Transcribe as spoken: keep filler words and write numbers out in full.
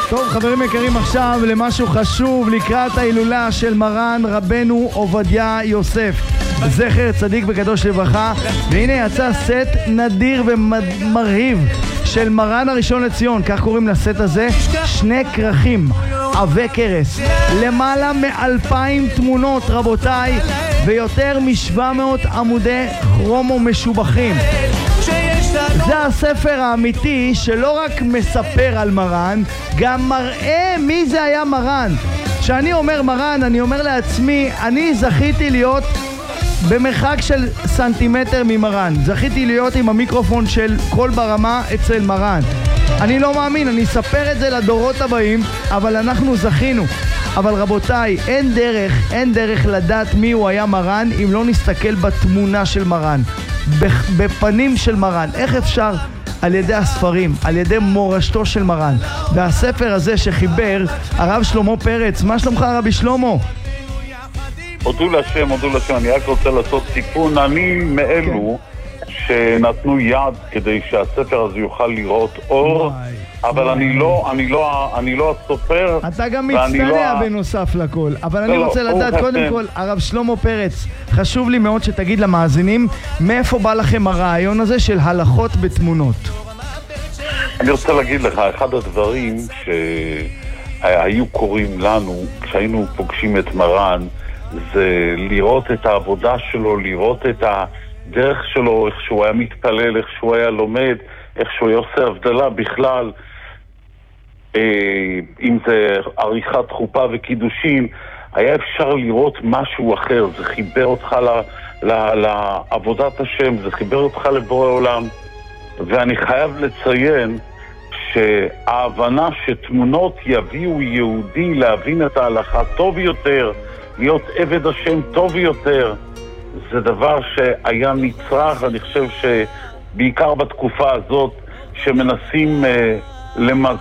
טוב, חברים יקרים, עכשיו למשהו חשוב לקראת ההילולה של מרן רבנו עובדיה יוסף, זכר צדיק וקדוש לברכה. והנה יצא סט נדיר ומרהיב של מרן הראשון לציון, כך קוראים לסט הזה, שני כרכים עבי קרס, למעלה מאלפיים תמונות רבותיי, ויותר משבע מאות עמודי כרומו משובחים. זה הספר האמיתי שלא רק מספר על מרן, גם מראה מי זה היה מרן. כשאני אומר מרן, אני אומר לעצמי, אני זכיתי להיות במרחק של סנטימטר ממרן, זכיתי להיות עם המיקרופון של קול ברמה אצל מרן. אני לא מאמין, אני אספר את זה לדורות הבאים, אבל אנחנו זכינו. אבל רבותיי, אין דרך, אין דרך לדעת מי הוא היה מרן אם לא נסתכל בתמונה של מרן, בפנים של מרן. איך אפשר? על ידי הספרים, על ידי מורשתו של מרן. והספר הזה שחיבר הרב שלמה פרץ. מה שלומך רבי שלמה? הודו לשם, הודו לשם. אני רק רוצה לעשות תיקון. אני מאלו שנתנו יד כדי שהספר הזה יוכל לראות אור, אבל אני לא, אני לא, אני לא הסופר. אתה גם מצטנע בנוסף לכל. אבל אני רוצה לדעת קודם כל, הרב שלמה פרץ, חשוב לי מאוד שתגיד למאזינים מאיפה בא לכם הרעיון הזה של הלכות בתמונות. אני רוצה להגיד לך, אחד הדברים שהיו קוראים לנו כשהיינו פוגשים את מרן, זה לראות את העבודה שלו, לראות את הדרך שלו, איך שהוא היה מתפלל, איך שהוא היה לומד, איך שהוא היה עושה הבדלה בכלל, אה, אם זה עריכת חופה וקידושים, היה אפשר לראות משהו אחר. זה חיבר אותך ל, ל, לעבודת השם, זה חיבר אותך לבורא עולם. ואני חייב לציין שההבנה שתמונות יביאו יהודי להבין את ההלכה טוב יותר, להיות עבד השם טוב יותר, זה דבר שהיה נצרך. אני חושב שבעיקר בתקופה הזאת שמנסים uh, למז...